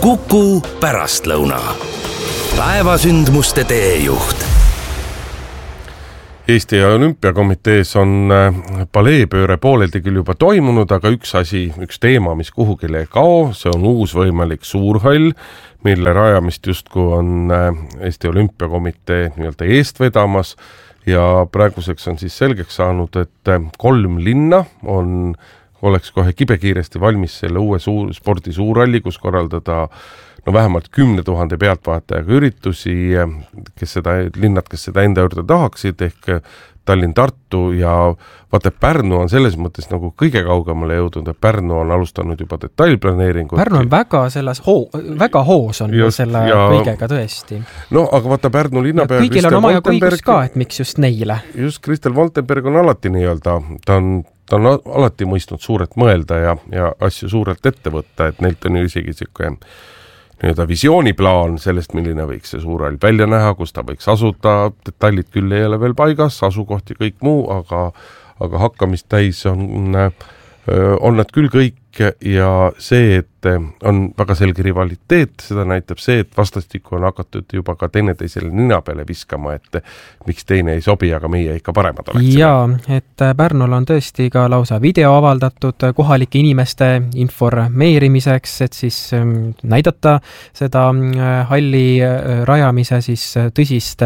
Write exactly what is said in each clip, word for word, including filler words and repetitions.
Kuku pärastlõuna. Päevasündmuste teejuht. Eesti Olümpiakomitees on paleepööre pooleldi küll juba toimunud, aga üks asi, üks teema, mis kuhugile ei kao, see on uus võimalik suurhall, mille rajamist justkui on Eesti Olümpiakomitee nii-öelda eest vedamas ja praeguseks on siis selgeks saanud, et kolm linna on oleks kohe kibekiiresti valmis selle uue suur, spordi suurhalli, kus korraldada no vähemalt kümne tuhande pealtvaatajaga üritusi, kes seda, linnad, kes seda enda juurde tahaksid, ehk Tallinn, Tartu ja vaata Pärnu on selles mõttes nagu kõige kaugemale jõudnud, et Pärnu on alustanud juba detailplaneeringut. Pärnu on väga selles hoo, väga hoos on just, selle ja, kõigega tõesti. No, aga vaata Pärnu linnapea kõigil on oma õigus ka, et miks just neile. Just Kristel Voltenberg on alati nii-öelda, ta on ta on alati mõistnud suurelt mõelda ja, ja asju suurelt ette võtta, et neilt on ju isegi siuke nii-öelda visiooniplaan sellest, milline võiks see suurhall välja näha, kus ta võiks asuda, detailid küll ei ole veel paigas, asukohti kõik muu, aga, aga hakkamist täis on, on nad küll kõik ja see, et on väga selge rivaliteet, seda näitab see, et vastastikku on hakatud juba ka teineteisele nina peale viskama, et miks teine ei sobi, aga meie ikka paremad oleksime. Jaa, et Pärnul on tõesti ka lausa video avaldatud kohalike inimeste informeerimiseks, et siis näidata seda halli rajamise siis tõsist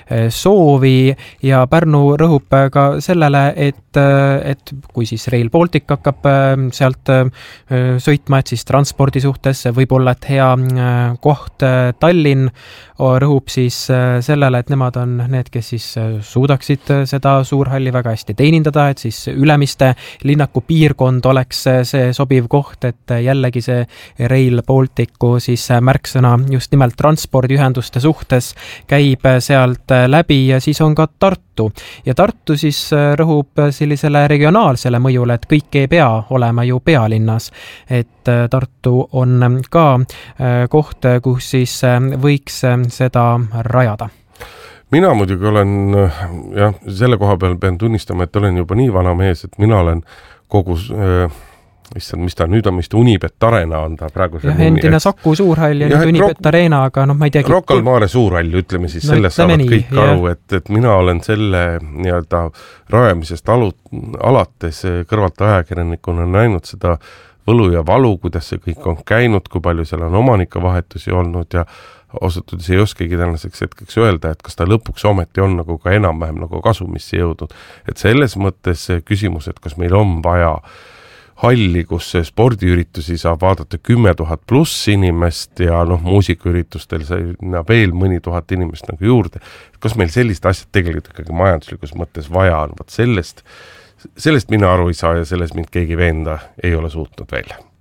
soovi ja Pärnu rõhub ka sellele, et, et kui siis Rail Baltic hakkab sealt sõitma, et siis transpordi suhtes võib olla, et hea koht Tallinn rõhub siis sellele, et nemad on need, kes siis suudaksid seda suurhalli väga hästi teenindada, et siis Ülemiste linnaku piirkond oleks see sobiv koht, et jällegi see Rail Balticu siis märksõna just nimelt transpordiühenduste suhtes käib sealt läbi ja siis on ka Tartu. Ja Tartu siis rõhub sellisele regionaalsele mõjule, et kõik ei pea olema ju pealinnas, et Tartu on ka koht, kus siis võiks seda rajada. Mina muidugi olen, jah, selle koha peal pean tunnistama, et olen juba nii vana mees, et mina olen kogu, äh, issand, mis ta nüüd on, mis ta Unibet Arena on ta praegu. Jah, endine Saku suurhall ja nüüd Unibet Arena, aga noh, ma ei teagi. Rocca al Mare suurhall, ütleme siis, no, sellest saavad kõik jah. Aru, et, et mina olen selle nii-öelda rajamisest alu, alates kõrvalt ajakirjanikuna näinud seda võlu ja valu, kuidas see kõik on käinud, kui palju seal on omanikavahetusi olnud ja osutudes ei oskagi tänaseks hetkeks öelda, et kas ta lõpuks ometi on nagu ka enam-vähem nagu kasumisse jõudnud. Et selles mõttes küsimus, et kas meil on vaja halli, kus spordiüritusi saab vaadata kümme tuhat pluss inimest ja noh, muusikaüritustel sai veel mõni tuhat inimest nagu juurde. Kas meil sellist asjad tegelikult ikkagi majanduslikus mõttes vaja on? Vaat sellest, sellest mina aru ei saa ja sellest mind keegi veenda ei ole suutnud välja.